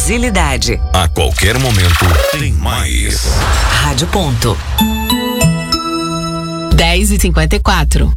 Brasilidade. A qualquer momento tem mais. Rádio Ponto. 10h54.